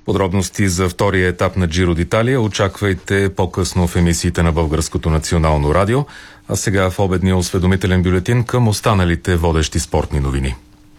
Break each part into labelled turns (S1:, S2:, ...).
S1: Подробности за втория етап на Джиро д'Италия очаквайте по-късно в емисиите на Българското национално радио, а сега в обедния осведомителен бюлетин към останалите водещи спортни новини.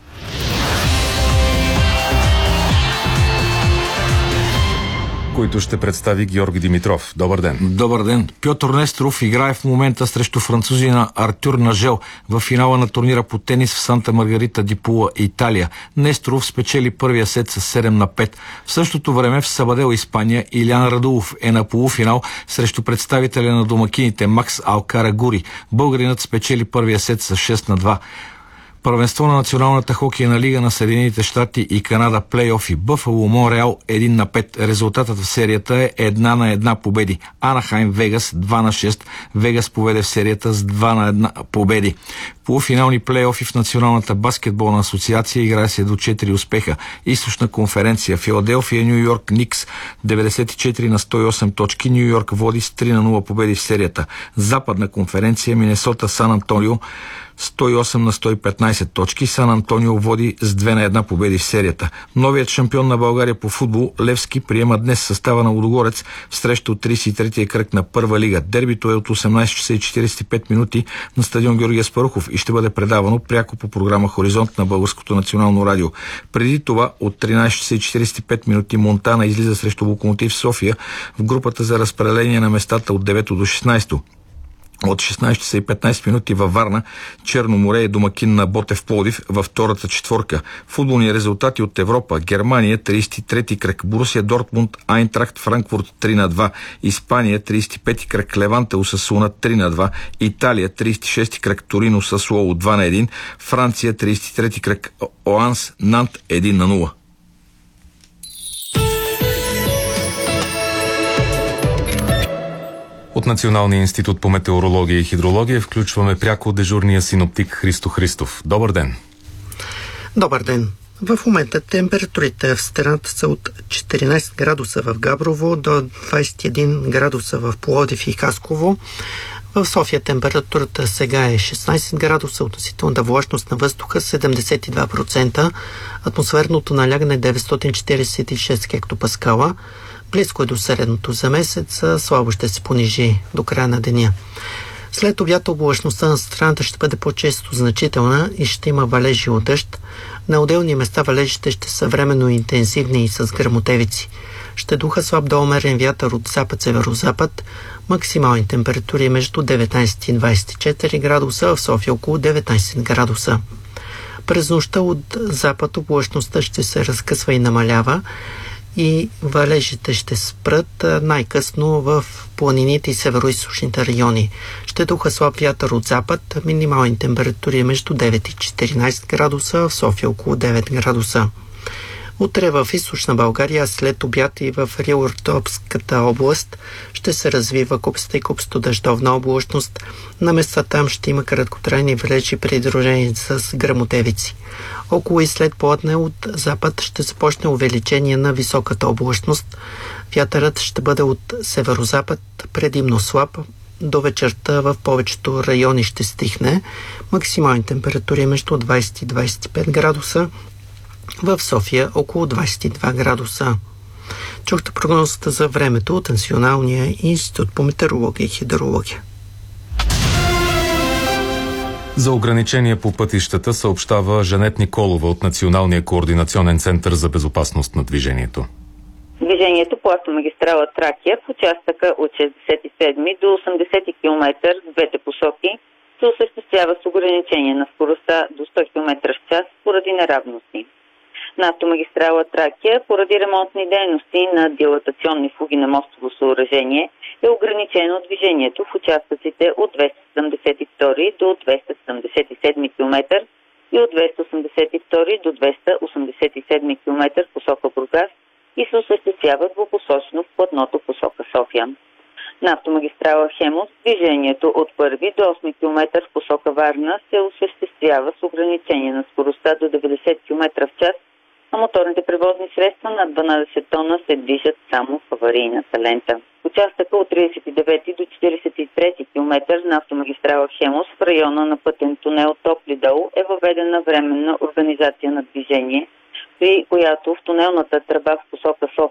S1: Които ще представи Георги Димитров. Добър ден.
S2: Добър ден. Пьотър Несторов играе в момента срещу французина Артюр Нажел в финала на турнира по тенис в Санта Маргарита ди Пула, Италия. Несторов спечели първия сет с 7-5. В същото време в Сабадел, Испания, Илян Радулов е на полуфинал срещу представителя на домакините Макс Алкарагури. Българинът спечели първия сет с 6-2. Първенство на Националната хокейна лига на Съединените щати и Канада плейофи. Бъфало Монреал 1-5. Резултатът в серията е 1-1 победи. Анахайм Вегас 2-6. Вегас поведе в серията с 2-1 победи. Полуфинални плейофи в Националната баскетболна асоциация играе се до 4 успеха. Източна конференция Филаделфия, Ню Йорк, Никс 94-108 точки. Ню Йорк води с 3-0 победи в серията. Западна конференция Минесота, Сан Антонио 108-115 точки. Сан Антонио води с 2-1 победи в серията. Новият шампион на България по футбол Левски приема днес състава на Лудогорец в среща от 33-я кръг на Първа лига. Дербито е от 18 часа и 45 минути на стадион Георги Аспарухов и ще бъде предавано пряко по програма Хоризонт на Българското национално радио. Преди това от 13 часа и 45 минути Монтана излиза срещу Локомотив София в групата за разпределение на местата от 9 до 16. От 16 часа и 15 минути във Варна Черно море е домакин на Ботев Пловдив във втората четворка. Футболни резултати от Европа. Германия 33-ти кръг, Борусия Дортмунд, Айнтрахт Франкфурт 3-2, Испания 35-ти кръг, Леванте Осасуна 3-2, Италия 36-ти кръг, Торино Сасуоло 2-1, Франция 33-ти кръг, Оанс Нант 1-0.
S1: От Националния институт по метеорология и хидрология включваме пряко дежурния синоптик Христо Христов. Добър ден!
S3: Добър ден! В момента температурите в страната са от 14 градуса в Габрово до 21 градуса в Пловдив и Хасково. В София температурата сега е 16 градуса, относителната влажност на въздуха 72%, атмосферното налягане 946 хектопаскала. Близко е до средното за месец, слабо ще се понижи до края на деня. След обяд облачността на страната ще бъде по-често значителна и ще има валежи от дъжд. На отделни места валежите ще са временно интензивни и с гръмотевици. Ще духа слаб до умерен вятър от запад-северозапад. Максимални температури между 19 и 24 градуса, в София около 19 градуса. През нощта от запад облачността ще се разкъсва и намалява и валежите ще спрат най-късно в планините и североизточните райони. Ще духа слаб вятър от запад, минимални температури между 9 и 14 градуса, в София около 9 градуса. Утре в източна България, след обяд и в Рилъртопската област ще се развива купста и купсто-дъждовна облачност. На места там ще има краткотрайни валежи, придружени с гръмотевици. Около и след полудне от запад ще започне увеличение на високата облачност. Вятърът ще бъде от северозапад, предимно слаб. До вечерта в повечето райони ще стихне. Максимални температури между 20 и 25 градуса. В София около 22 градуса. Чухте прогнозата за времето от Националния институт по метеорология и хидрология.
S1: За ограничения по пътищата съобщава Жанет Николова от Националния координационен център за безопасност на движението.
S4: Движението по автомагистрала Тракия в участъка от 67 до 80 км в двете посоки се осъществява с ограничение на скоростта до 100 км в час поради неравности. На автомагистрала Тракия поради ремонтни дейности на дилатационни фуги на мостово съоръжение е ограничено движението в участъците от 272 до 277 км и от 282 до 287 км в посока Бургас и се осъществява двупосочно в платното посока София. На автомагистрала Хемус движението от 1 до 8 км в посока Варна се осъществява с ограничение на скоростта до 90 км в час, а моторните превозни средства над 12 тона се движат само в аварийната лента. Участъка от 39 до 43 км на автомагистрала Хемус в района на пътен тунел Топли дол е въведена временна организация на движение, при която в тунелната тръба в посока София